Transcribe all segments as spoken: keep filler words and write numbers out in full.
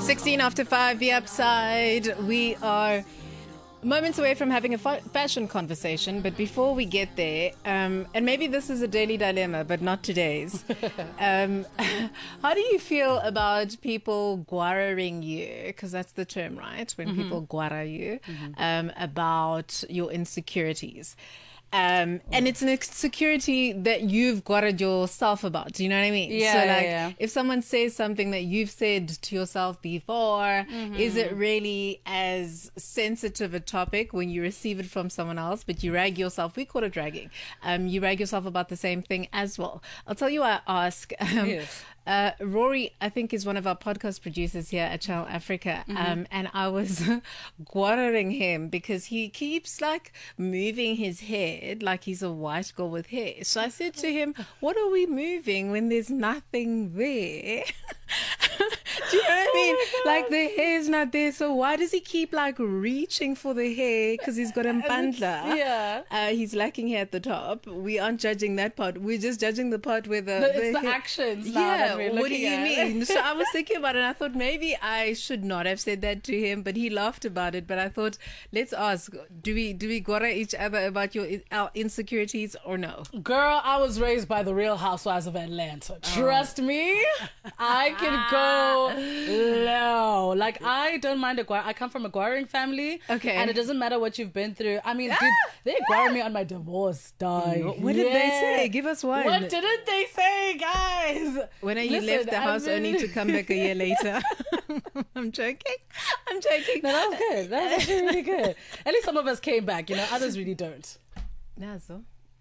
sixteen after five, the upside. We are moments away from having a fa- fashion conversation, but before we get there, um, and maybe this is a daily dilemma, but not today's. um, how do you feel about people guaraing you? Because that's the term, right? When mm-hmm. people guara you mm-hmm. um, about your insecurities. Um, and it's an insecurity that you've guarded yourself about. Do you know what I mean? Yeah, so like, yeah, yeah. if someone says something that you've said to yourself before, mm-hmm. is it really as sensitive a topic when you receive it from someone else, but you rag yourself? We call it ragging. Um, you rag yourself about the same thing as well. I'll tell you what I ask. Um, yes. Uh, Rory, I think, is one of our podcast producers here at Channel Africa. Mm-hmm. Um, and I was guarding him because he keeps like moving his head like he's a white girl with hair. So I said to him, what are we moving when there's nothing there? Do you know what I mean? Oh like the hair's not there. So why does he keep like reaching for the hair? Because he's got a mpandla. Yeah. Uh, he's lacking hair at the top. We aren't judging that part. We're just judging the part where the... No, the it's the hair... actions now yeah. that we're What do looking you at. mean? So I was thinking about it and I thought maybe I should not have said that to him, but he laughed about it. But I thought, let's ask, do we do we guara each other about your our insecurities or no? Girl, I was raised by the Real Housewives of Atlanta. Trust oh. me, I can go low. Like, I don't mind a guara. I come from a guaring family. Okay. And it doesn't matter what you've been through. I mean, dude, they guara me on my divorce, dog. What did yeah. they say? Give us one. What didn't they say, guys? When you Listen, left the house I mean... only to come back a year later. I'm joking. I'm joking. No, that was good. That was actually really good. At least some of us came back, you know, others really don't. Nazo.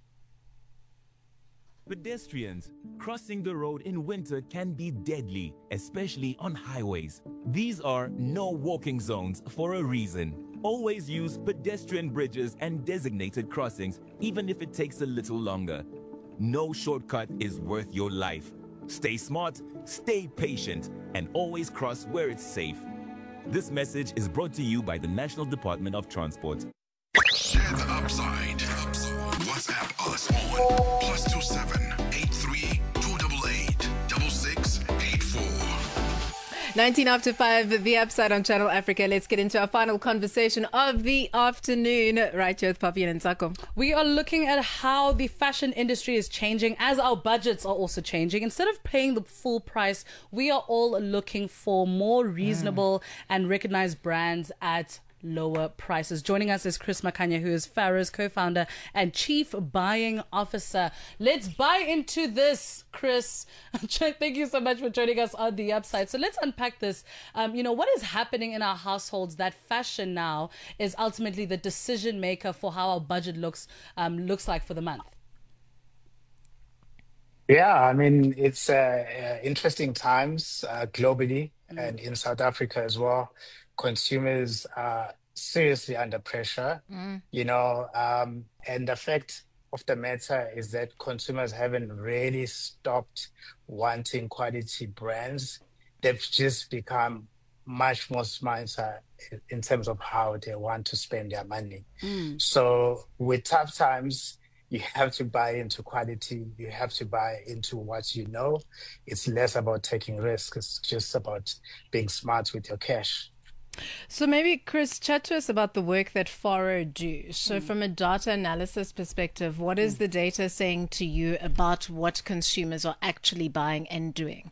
Pedestrians crossing the road in winter can be deadly, especially on highways. These are no walking zones for a reason. Always use pedestrian bridges and designated crossings, even if it takes a little longer. No shortcut is worth your life. Stay smart, stay patient, and always cross where it's safe. This message is brought to you by the National Department of Transport. Share the upside. WhatsApp us on plus two seven eight three two eight eight double six eight four. nineteen after five, the upside on Channel Africa. Let's get into our final conversation of the afternoon. Right here with Poppy and Nsako. We are looking at how the fashion industry is changing as our budgets are also changing. Instead of paying the full price, we are all looking for more reasonable mm. and recognized brands at lower prices. Joining us is Chris Makhanya, who is Farah's co-founder and chief buying officer. Let's buy into this, Chris. Thank you so much for joining us on the upside. So let's unpack this. Um, you know, what is happening in our households that fashion now is ultimately the decision maker for how our budget looks um, looks like for the month? Yeah, I mean, it's uh, uh, interesting times uh, globally mm. and in South Africa as well. Consumers are seriously under pressure, mm. you know, um, and the fact of the matter is that consumers haven't really stopped wanting quality brands. They've just become much more smarter in terms of how they want to spend their money. Mm. So with tough times, you have to buy into quality. You have to buy into what you know. It's less about taking risks. It's just about being smart with your cash. So maybe, Chris, chat to us about the work that Faro do. So mm. from a data analysis perspective, what is mm. the data saying to you about what consumers are actually buying and doing?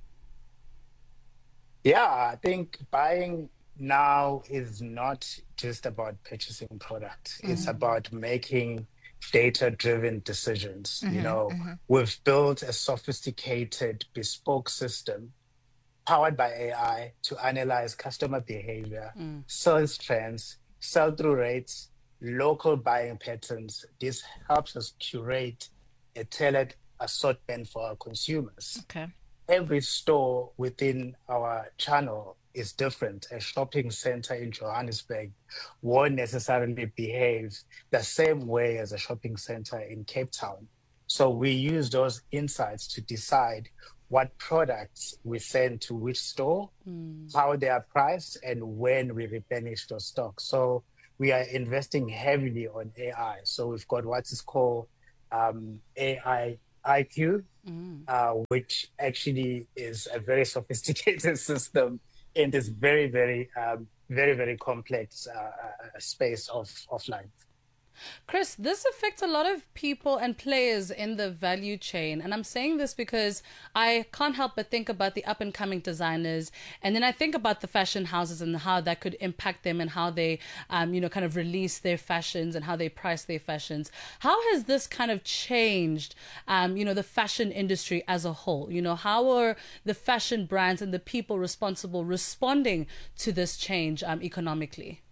Yeah, I think buying now is not just about purchasing products. Mm. It's about making data-driven decisions. Mm-hmm, you know, mm-hmm. we've built a sophisticated bespoke system powered by A I to analyze customer behavior, mm. sales trends, sell-through rates, local buying patterns. This helps us curate a tailored assortment for our consumers. Okay. Every store within our channel is different. A shopping center in Johannesburg won't necessarily behave the same way as a shopping center in Cape Town. So we use those insights to decide what products we send to which store, mm. how they are priced, and when we replenish those stocks. So we are investing heavily on A I. So we've got what is called um, A I I Q, mm. uh, which actually is a very sophisticated system in this very, very, um, very, very complex uh, uh, space of offline. Chris, this affects a lot of people and players in the value chain. And I'm saying this because I can't help but think about the up-and-coming designers. And then I think about the fashion houses and how that could impact them and how they, um, you know, kind of release their fashions and how they price their fashions. How has this kind of changed, um, you know, the fashion industry as a whole? You know, how are the fashion brands and the people responsible responding to this change um, economically?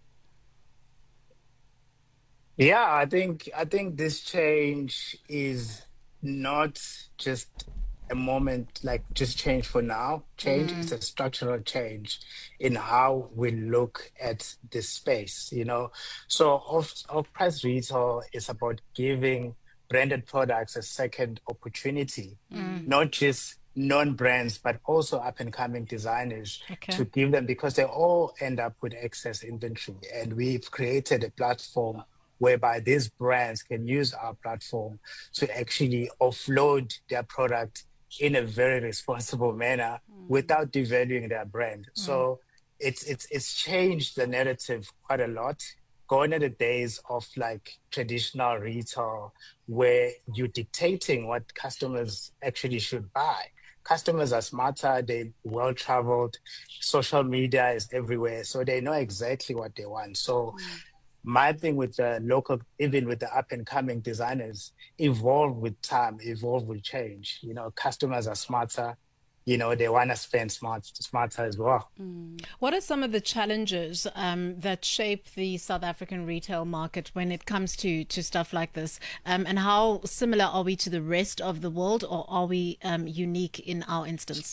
Yeah, I think I think this change is not just a moment, like just change for now. Change is a structural change in how we look at this space, you know. So off off price retail is about giving branded products a second opportunity, not just non-brands, but also up and coming designers Okay. to give them, because they all end up with excess inventory. And we've created a platform whereby these brands can use our platform to actually offload their product in a very responsible manner without devaluing their brand. So it's it's it's changed the narrative quite a lot. Gone are the days of like traditional retail where you're dictating what customers actually should buy. Customers are smarter, they're well traveled, social media is everywhere, so they know exactly what they want. So my thing with the local, even with the up and coming designers, evolve with time, evolve with change. You know, customers are smarter, you know, they want to spend smart, smarter as well. What are some of the challenges um, that shape the South African retail market when it comes to, to stuff like this? Um, and how similar are we to the rest of the world, or are we um, unique in our instance?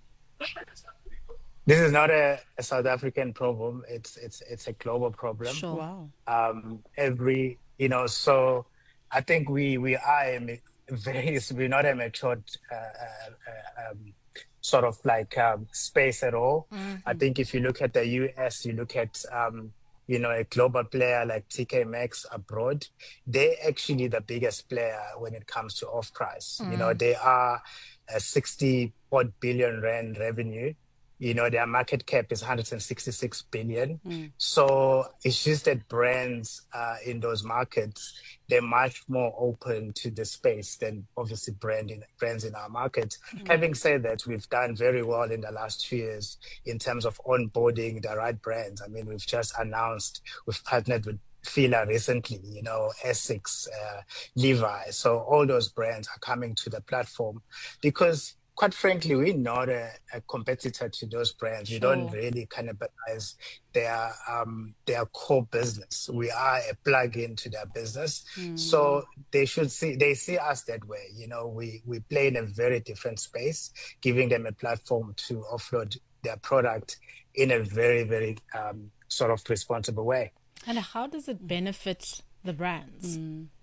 This is not a, a South African problem. It's it's it's a global problem. Sure. Wow. Um, every you know, so I think we we are a ma- very we're not a matured uh, uh, uh, um, sort of like um, space at all. I think if you look at the U S, you look at um, you know, a global player like T K Maxx abroad, they're actually the biggest player when it comes to off price. You know, they are a sixty odd billion rand revenue. You know, their market cap is one hundred sixty-six billion. So it's just that brands uh, in those markets, they're much more open to the space than obviously brand in, brands in our market. Having said that, we've done very well in the last two years in terms of onboarding the right brands. I mean, we've just announced, we've partnered with Fila recently, you know, Essex, uh, Levi. So all those brands are coming to the platform because, quite frankly, we're not a, a competitor to those brands. We don't Sure. really cannibalize their um, their core business. We are a plug-in to their business, so they should see they see us that way. You know, we we play in a very different space, giving them a platform to offload their product in a very very um, sort of responsible way. And how does it benefit the brands?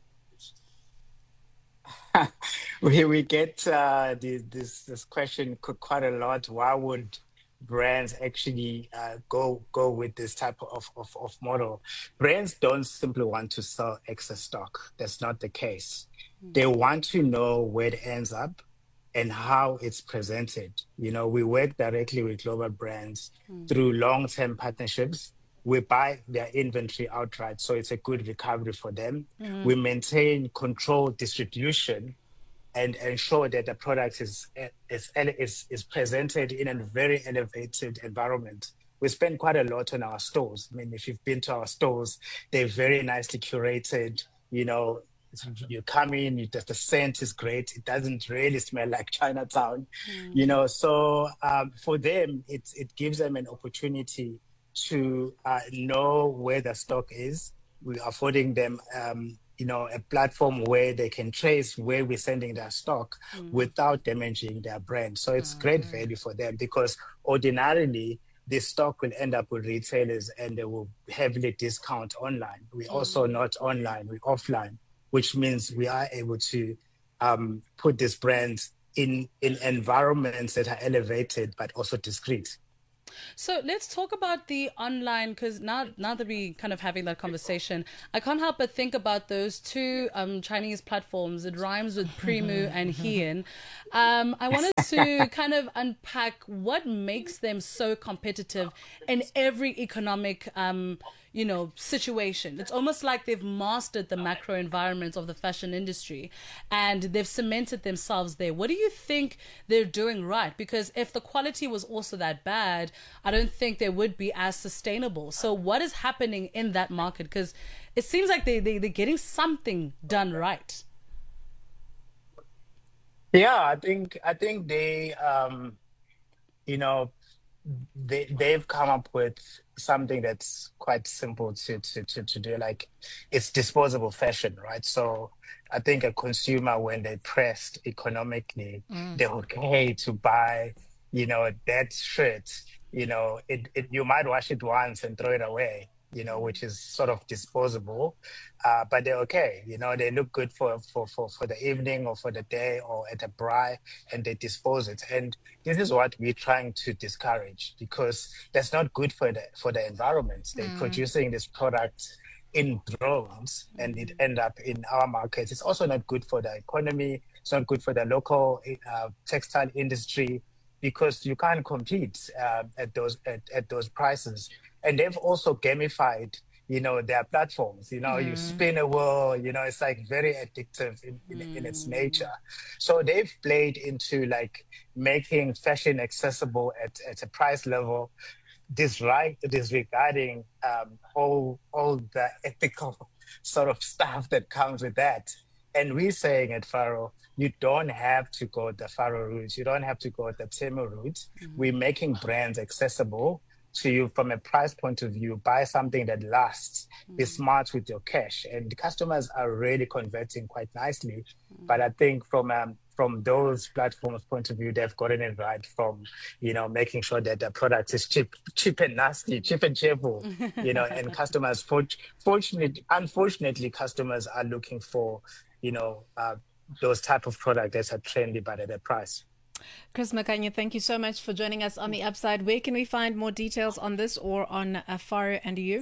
we we get uh, the, this this question qu- quite a lot. Why would brands actually uh, go go with this type of, of of model? Brands don't simply want to sell excess stock. That's not the case. They want to know where it ends up and how it's presented. You know, we work directly with global brands through long-term partnerships. We buy their inventory outright, so it's a good recovery for them. We maintain controlled distribution and ensure that the product is, is, is, is presented in a very elevated environment. We spend quite a lot on our stores. I mean, if you've been to our stores, they're very nicely curated. You know, you come in, you, the scent is great. It doesn't really smell like Chinatown, you know. So um, for them, it, it gives them an opportunity to uh, know where the stock is. We're affording them, um, you know, a platform where they can trace where we're sending their stock without damaging their brand. So it's great value for them, because ordinarily this stock will end up with retailers and they will heavily discount online. We're also not online, we're offline, which means we are able to um, put these brands in, in environments that are elevated but also discreet. So let's talk about the online, because now now that we kind of having that conversation, I can't help but think about those two um, Chinese platforms. It rhymes with Primu and Hean. Um, I wanted to kind of unpack what makes them so competitive in every economic um, you know, situation. It's almost like they've mastered the macro environment of the fashion industry and they've cemented themselves there. What do you think they're doing right? Because if the quality was also that bad, I don't think they would be as sustainable. So what is happening in that market? Because it seems like they, they, they're getting something done right. Yeah, I think I think they, um, you know, they they've come up with something that's quite simple to to to, to do. Like, it's disposable fashion, right? So I think a consumer, when they're pressed economically, Mm. they're okay to buy, you know, that shirt. You know, it, it you might wash it once and throw it away, you know, which is sort of disposable, uh, but they're okay. You know, they look good for, for, for, for the evening or for the day or at a braai, and they dispose it. And this is what we're trying to discourage, because that's not good for the for the environment. They're Mm. producing this product in drones and it end up in our markets. It's also not good for the economy. It's not good for the local uh, textile industry, because you can't compete uh, at those at, at those prices. And they've also gamified, you know, their platforms. You know, you spin a wheel. You know, it's like very addictive in, in, in its nature. So they've played into like making fashion accessible at, at a price level, disri- disregarding um, all all the ethical sort of stuff that comes with that. And we're saying at Faro, you don't have to go the Faro route. You don't have to go the Temu route. We're making brands accessible to you from a price point of view. Buy something that lasts. Be smart with your cash. And the customers are really converting quite nicely. But I think from um, from those platforms' point of view, they've gotten it right, from, you know, making sure that the product is cheap, cheap and nasty, cheap and cheerful, you know, and customers, fortunately, unfortunately, customers are looking for, you know, uh, those type of products that are trendy but at a price. Chris Makanya, thank you so much for joining us on The Upside. Where can we find more details on this or on uh, Faro and you?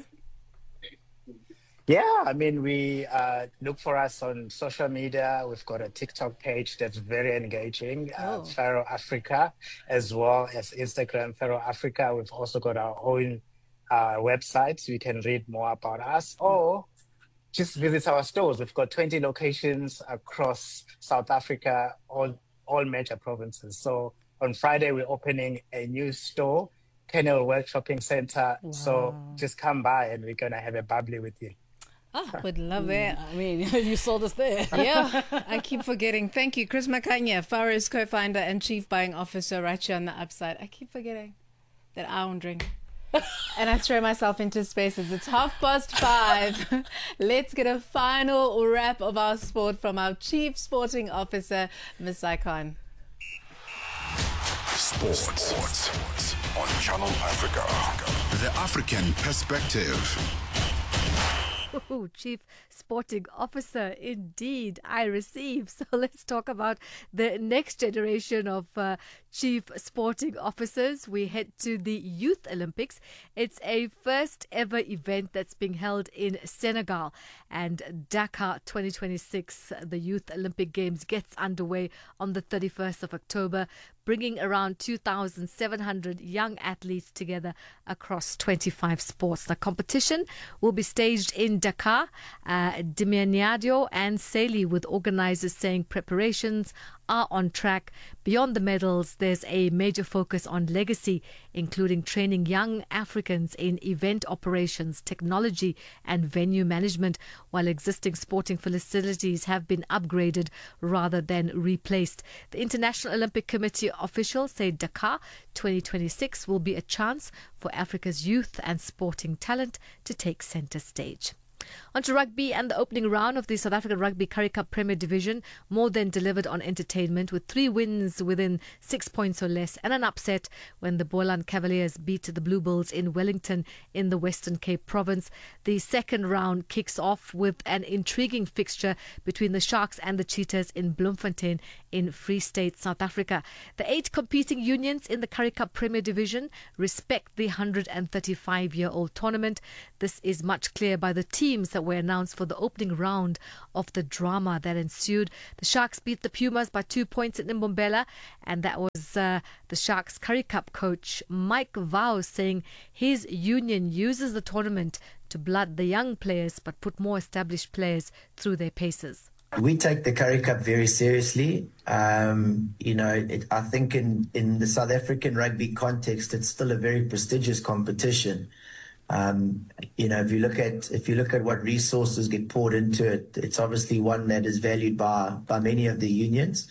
Yeah, I mean, we uh, look for us on social media. We've got a TikTok page that's very engaging, uh, Oh. Faro Africa, as well as Instagram, Faro Africa. We've also got our own uh, website, so you can read more about us, or just visit our stores. We've got twenty locations across South Africa, all all major provinces. So on Friday, we're opening a new store, Kennel World Shopping Center. So just come by and we're going to have a bubbly with you. Ah, would love that. I mean, you sold us there. Yeah, I keep forgetting. Thank you, Chris Makanya, Faro's co-founder and chief buying officer right here on The Upside. I keep forgetting that I don't drink. And I throw myself into spaces. It's half past five. Let's get a final wrap of our sport from our chief sporting officer, Miz Saikon. Sports. Sports on Channel Africa. The African perspective. Ooh, Chief Sporting Officer, indeed, I receive. So let's talk about the next generation of uh, Chief Sporting Officers. We head to the Youth Olympics. It's a first ever event that's being held in Senegal, and Dakar twenty twenty-six, the Youth Olympic Games, gets underway on the thirty-first of October, bringing around two thousand seven hundred young athletes together across twenty-five sports. The competition will be staged in Dakar, uh, Diamniadio and Saly, with organizers saying preparations are on track. Beyond the medals, there's a major focus on legacy, including training young Africans in event operations, technology and venue management, while existing sporting facilities have been upgraded rather than replaced. The International Olympic Committee officials say Dakar twenty twenty-six will be a chance for Africa's youth and sporting talent to take centre stage. On to rugby and the opening round of the South African Rugby Currie Cup Premier Division. More than delivered on entertainment, with three wins within six points or less and an upset when the Boland Cavaliers beat the Blue Bulls in Wellington in the Western Cape province. The second round kicks off with an intriguing fixture between the Sharks and the Cheetahs in Bloemfontein in Free State, South Africa. The eight competing unions in the Currie Cup Premier Division respect the one hundred thirty-five-year-old tournament. This is much clearer by the teams that were announced for the opening round of the drama that ensued. The Sharks beat the Pumas by two points at Mbombela, and that was uh, the Sharks Currie Cup coach Mike Vow saying his union uses the tournament to blood the young players but put more established players through their paces. We take the Currie Cup very seriously. Um, you know, it, I think in, in the South African rugby context, it's still a very prestigious competition. Um, you know, if you look at if you look at what resources get poured into it, it's obviously one that is valued by by many of the unions.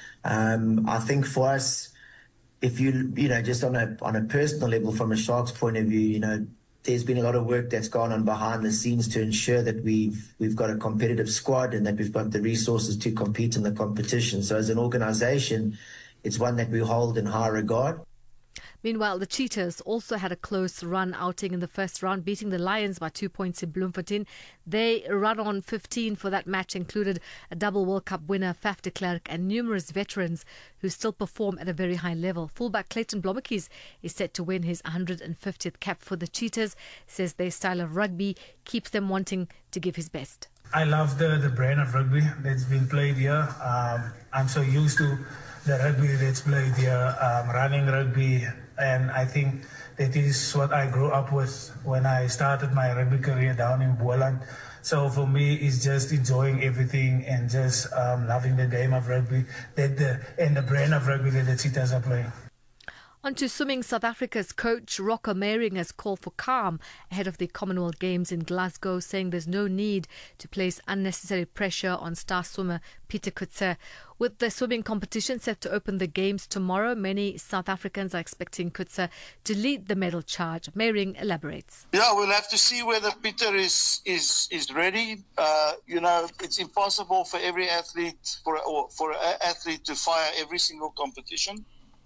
Um, I think for us, if you you know, just on a on a personal level, from a Sharks point of view, you know, there's been a lot of work that's gone on behind the scenes to ensure that we've we've got a competitive squad and that we've got the resources to compete in the competition. So as an organisation, it's one that we hold in high regard. Meanwhile, the Cheetahs also had a close run outing in the first round, beating the Lions by two points in Bloemfontein. They run on fifteen for that match included a double World Cup winner, Faf de Klerk, and numerous veterans who still perform at a very high level. Fullback Clayton Blommetjies is set to win his one hundred fiftieth cap for the Cheetahs, says their style of rugby keeps them wanting to give his best. I love the, the brand of rugby that's been played here. Um, I'm so used to the rugby that's played here, um, running rugby, and I think that is what I grew up with when I started my rugby career down in Boland. So for me, it's just enjoying everything and just um, loving the game of rugby that the, and the brand of rugby that the Cheetahs are playing. On to swimming. South Africa's coach Rocco Meiring has called for calm ahead of the Commonwealth Games in Glasgow, saying there's no need to place unnecessary pressure on star swimmer Pieter Coetzee. With the swimming competition set to open the Games tomorrow, many South Africans are expecting Coetzee to lead the medal charge. Meiring elaborates. Yeah, we'll have to see whether Pieter is is is ready. Uh, you know, it's impossible for every athlete for or for an athlete to fire every single competition.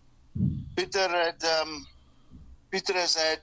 Pieter had um, Pieter has had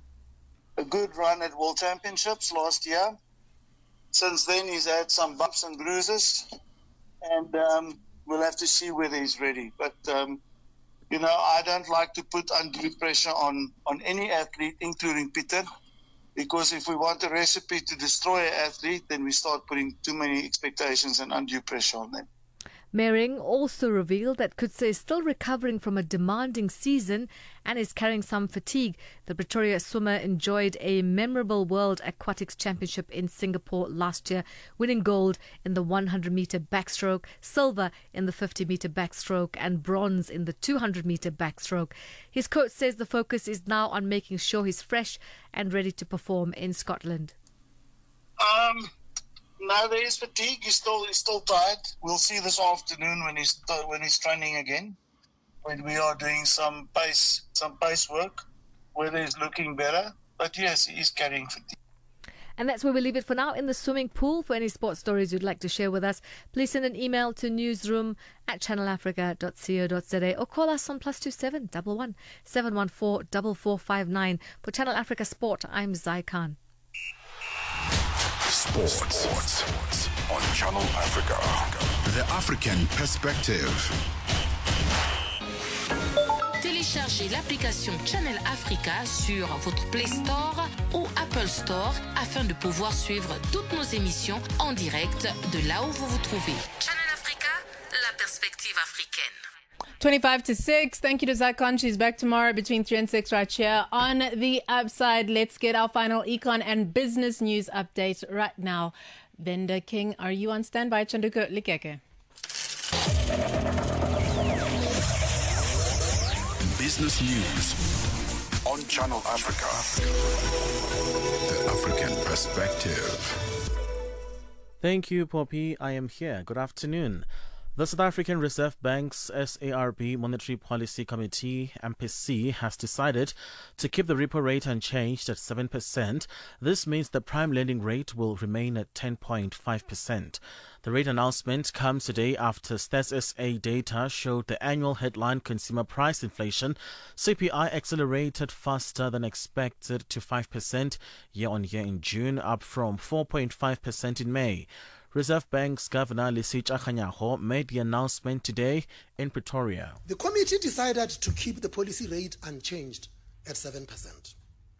a good run at World Championships last year. Since then, he's had some bumps and bruises, and um, we'll have to see whether he's ready. But um, you know, I don't like to put undue pressure on on any athlete, including Pieter, because if we want a recipe to destroy an athlete, then we start putting too many expectations and undue pressure on them. Meiring also revealed that Coetzee is still recovering from a demanding season and is carrying some fatigue. The Pretoria swimmer enjoyed a memorable World Aquatics Championship in Singapore last year, winning gold in the one hundred metre backstroke, silver in the fifty metre backstroke and bronze in the two hundred metre backstroke. His coach says the focus is now on making sure he's fresh and ready to perform in Scotland. Um... No, there is fatigue. He's still he's still tired. We'll see this afternoon when he's when he's training again. When we are doing some pace some pace work, whether he's looking better. But yes, he is carrying fatigue. And that's where we leave it for now in the swimming pool. For any sports stories you'd like to share with us, please send an email to newsroom at channel africa dot co dot za or call us on plus two seven one one seven one four four four five nine. For Channel Africa Sport, I'm Zai Khan. Sports. Sports on Channel Africa. The African Perspective. Téléchargez l'application Channel Africa sur votre Play Store ou Apple Store afin de pouvoir suivre toutes nos émissions en direct de là où vous vous trouvez. Channel Africa, la perspective africaine. twenty-five to six. Thank you to Zakon. She's back tomorrow between three and six right here on The Upside. Let's get our final econ and business news update right now. Benda King, are you on standby? Chanduko Likeke. Business news on Channel Africa. The African Perspective. Thank you, Poppy. I am here. Good afternoon. The South African Reserve Bank's S A R B Monetary Policy Committee, M P C, has decided to keep the repo rate unchanged at seven percent. This means the prime lending rate will remain at ten point five percent. The rate announcement comes today after Stats S A data showed the annual headline consumer price inflation, C P I, accelerated faster than expected to five percent year-on-year in June, up from four point five percent in May. Reserve Bank's Governor Lesetja Kganyago made the announcement today in Pretoria. The committee decided to keep the policy rate unchanged at seven percent.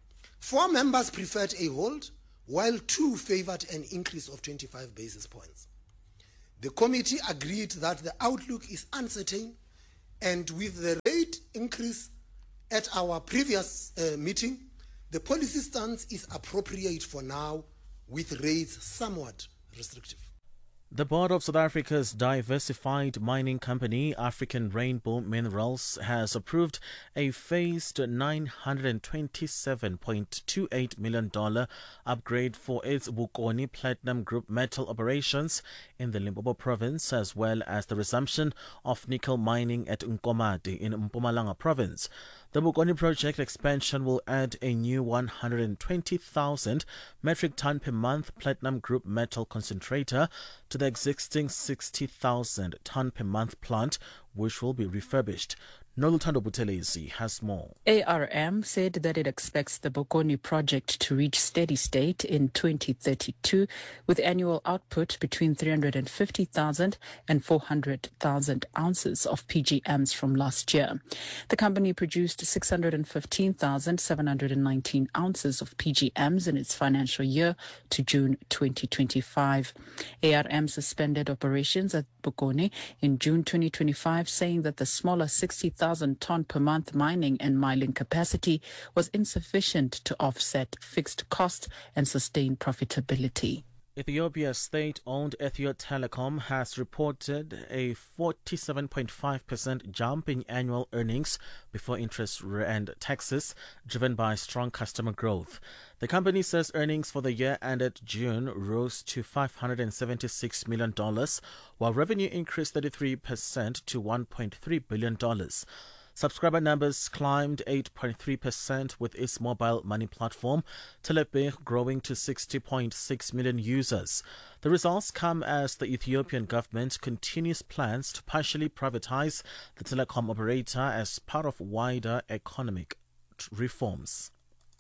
Four members preferred a hold, while two favored an increase of twenty-five basis points. The committee agreed that the outlook is uncertain, and with the rate increase at our previous uh, meeting, the policy stance is appropriate for now, with rates somewhat restrictive. The board of South Africa's diversified mining company, African Rainbow Minerals, has approved a phased nine hundred twenty-seven point two eight million dollars upgrade for its Bokoni Platinum Group metal operations in the Limpopo province, as well as the resumption of nickel mining at Nkomati in Mpumalanga province. The Bokoni project expansion will add a new one hundred twenty thousand metric ton per month platinum group metal concentrator to the existing sixty thousand ton per month plant, which will be refurbished. Nolutando Buthelezi has more. A R M said that it expects the Bokoni project to reach steady state in twenty thirty-two, with annual output between three hundred fifty thousand and four hundred thousand ounces of P G Ms from last year. The company produced six hundred fifteen thousand seven hundred nineteen ounces of P G Ms in its financial year to June twenty twenty-five. A R M suspended operations at Bokoni in June twenty twenty-five, saying that the smaller sixty thousand ton per month mining and milling capacity was insufficient to offset fixed costs and sustain profitability. Ethiopia's state-owned Ethio Telecom has reported a forty-seven point five percent jump in annual earnings before interest and taxes, driven by strong customer growth. The company says earnings for the year ended June rose to five hundred seventy-six million dollars, while revenue increased thirty-three percent to one point three billion dollars. Subscriber numbers climbed eight point three percent, with its mobile money platform, Telepay, growing to sixty point six million users. The results come as the Ethiopian government continues plans to partially privatize the telecom operator as part of wider economic reforms.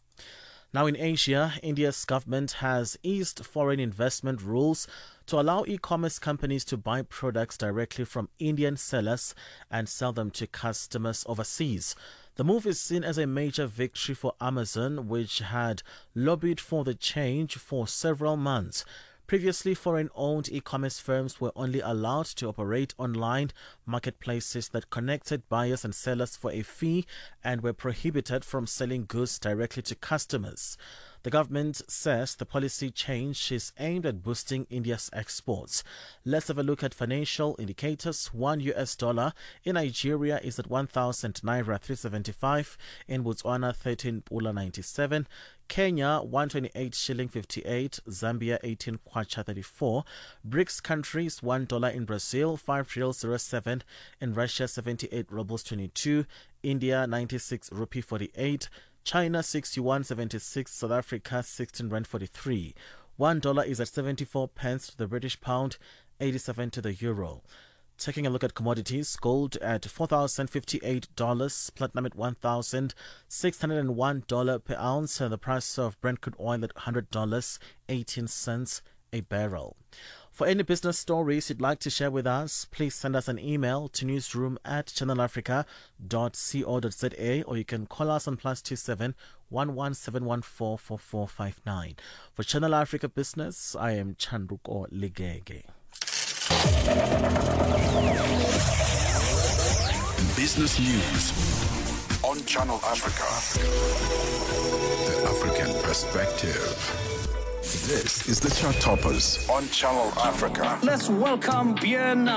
Now in Asia, India's government has eased foreign investment rules to allow e-commerce companies to buy products directly from Indian sellers and sell them to customers overseas. The move is seen as a major victory for Amazon, which had lobbied for the change for several months. Previously, foreign-owned e-commerce firms were only allowed to operate online marketplaces that connected buyers and sellers for a fee and were prohibited from selling goods directly to customers. The government says the policy change is aimed at boosting India's exports. Let's have a look at financial indicators. One U S dollar in Nigeria is at one thousand naira three seventy-five, in Botswana thirteen pula ninety-seven, Kenya one twenty-eight shilling fifty-eight, Zambia eighteen kwacha thirty-four, BRICS countries one dollar in Brazil, five reals zero seven, in Russia seventy-eight rubles twenty-two, India ninety-six rupee forty-eight, China sixty-one seventy-six, South Africa sixteen rand forty-three. One dollar is at seventy-four pence to the British pound, eighty-seven to the euro. Taking a look at commodities, gold at four thousand fifty-eight dollars, platinum at one thousand six hundred one dollars per ounce, and the price of Brent crude oil at one hundred dollars and eighteen cents a barrel. For any business stories you'd like to share with us, please send us an email to newsroom at channel africa dot co dot za, or you can call us on plus two seven one one seven one four four four five nine. For Channel Africa Business, I am Chanduko Ligege. Business News on Channel Africa. The African Perspective. This is the Chart Toppers on Channel Africa. Let's welcome Bien.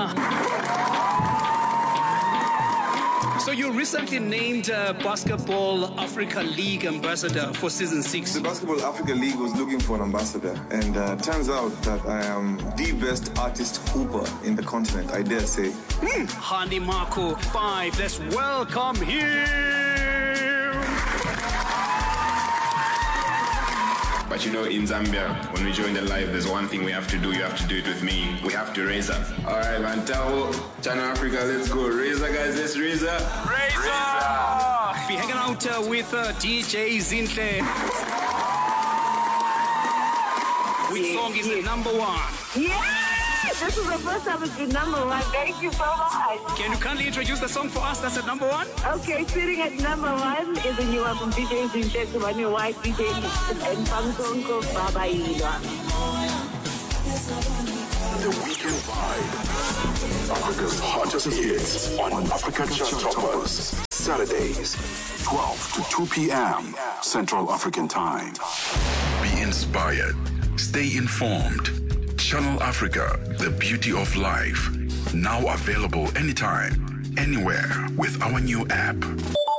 So you recently named uh, Basketball Africa League ambassador for season six. The Basketball Africa League was looking for an ambassador, and uh, turns out that I am the best artist hooper in the continent, I dare say. Mm. Hani Marco five. Let's welcome him. But you know, in Zambia, when we join the live, there's one thing we have to do. You have to do it with me. We have to raise up. All right, man. Tao, Channel Africa, let's go. Raise up, guys. Let's raise up. Raise up. Be hanging out uh, with uh, D J Zinhle. Which song is the number one? Yeah! this is the first time it's been number one. Thank you so much. Can you kindly introduce the song for us that's at number one? Okay, sitting at number one is a new one from D J Zintet, one new white D J and Pangsonko Baba Ilwa. The Weekend Vibe. Africa's hottest hits on Africa Chart Toppers. Saturdays, twelve to two p.m. Central African Time. Be inspired. Stay informed. Channel Africa, the beauty of life. Now available anytime, anywhere with our new app.